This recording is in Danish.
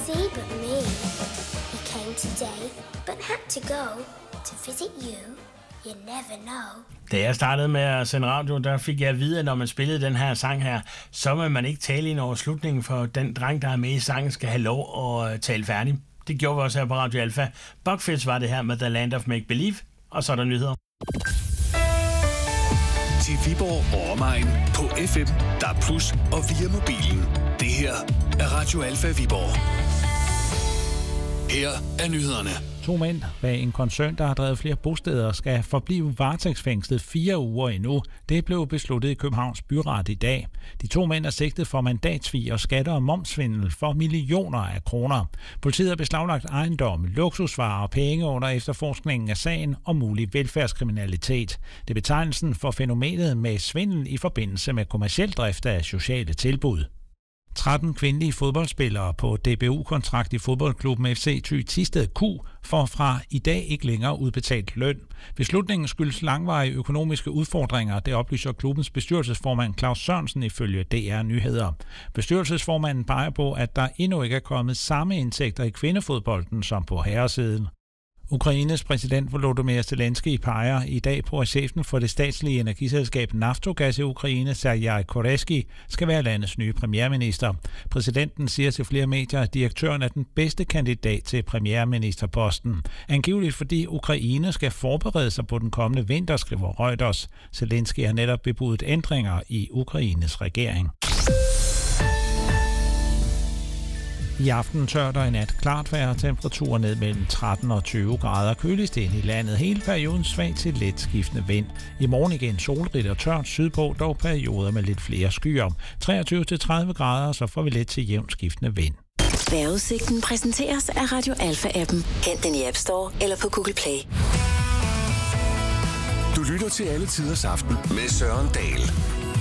see but me. He came today, but had to go to visit you. You never know. Da jeg startede med at sende radio, der fik jeg at vide, at når man spillede den her sang her, så vil man ikke tale ind over slutningen, for den dreng, der er med i sangen, skal have lov at tale færdig. Det gjorde vi også her på Radio Alfa. Buckfist var det her med The Land of Make Believe, og så er der nyheder. Til Viborg og omegn på FM, DAB+ og via mobilen. Det her er Radio Alfa Viborg. Her er nyhederne. 2 mænd bag en koncern, der har drevet flere bosteder, skal forblive varetægtsfængslet 4 uger endnu. Det blev besluttet i Københavns Byret i dag. De 2 mænd er sigtet for mandatsvig og skatter og momsvindel for millioner af kroner. Politiet har beslaglagt ejendom, luksusvarer og penge under efterforskningen af sagen om mulig velfærdskriminalitet. Det er betegnelsen for fænomenet med svindel i forbindelse med kommerciel drift af sociale tilbud. 13 kvindelige fodboldspillere på DBU-kontrakt i fodboldklubben FC Thy Thisted Q får fra i dag ikke længere udbetalt løn. Beslutningen skyldes langvarige økonomiske udfordringer, det oplyser klubbens bestyrelsesformand Claus Sørensen ifølge DR Nyheder. Bestyrelsesformanden peger på, at der endnu ikke er kommet samme indtægter i kvindefodbolden som på herresiden. Ukraines præsident Volodymyr Zelensky peger i dag på, at chefen for det statslige energiselskab Naftogaz i Ukraine, Sergej Koreski, skal være landets nye premierminister. Præsidenten siger til flere medier, at direktøren er den bedste kandidat til premierministerposten. Angiveligt fordi Ukraine skal forberede sig på den kommende vinter, skriver Reuters. Zelensky har netop bebudet ændringer i Ukraines regering. I aften tørt og i nat klart vejr, temperaturer ned mellem 13 og 20 grader, køligst ind i landet. Hele perioden svag til let skiftende vind. I morgen igen solrigt og tørt sydpå, dog perioder med lidt flere skyer. 23-30 grader, så får vi let til jævnt skiftende vind. Vejrudsigten præsenteres af Radio Alfa-appen. Hent den i App Store eller på Google Play. Du lytter til Alle Tiders Aften med Søren Dahl.